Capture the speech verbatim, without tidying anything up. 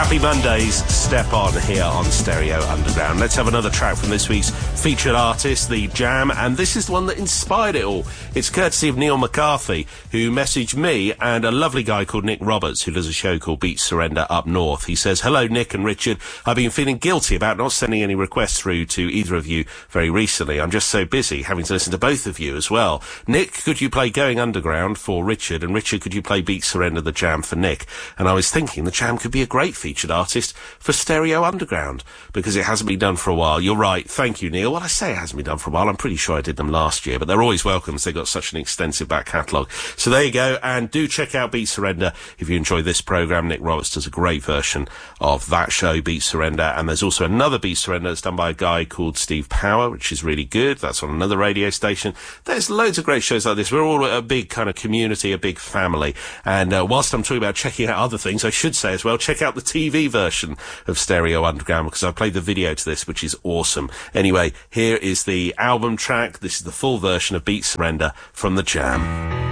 Happy Mondays, step on here on Stereo Underground. Let's have another track from this week's featured artist, The Jam, and this is the one that inspired it all. It's courtesy of Neil McCarthy, who messaged me and a lovely guy called Nick Roberts, who does a show called Beat Surrender up north. He says, hello, Nick and Richard. I've been feeling guilty about not sending any requests through to either of you very recently. I'm just so busy having to listen to both of you as well. Nick, could you play Going Underground for Richard? And Richard, could you play Beat Surrender, The Jam for Nick? And I was thinking the Jam could be a great featured artist for Stereo Underground, because it hasn't been done for a while. You're right. Thank you, Neil. Well, I say it hasn't been done for a while. I'm pretty sure I did them last year, but they're always welcome as they've got such an extensive back catalogue. So there you go, and do check out Beat Surrender if you enjoy this programme. Nick Roberts does a great version of that show, Beat Surrender, and there's also another Beat Surrender that's done by a guy called Steve Power, which is really good. That's on another radio station. There's loads of great shows like this. We're all a big kind of community, a big family, and uh, whilst I'm talking about checking out other things, I should say as well, check out the T V version of Stereo Underground, because I played the video to this, which is awesome. Anyway, here is the album track. This is the full version of Beat Surrender from The Jam.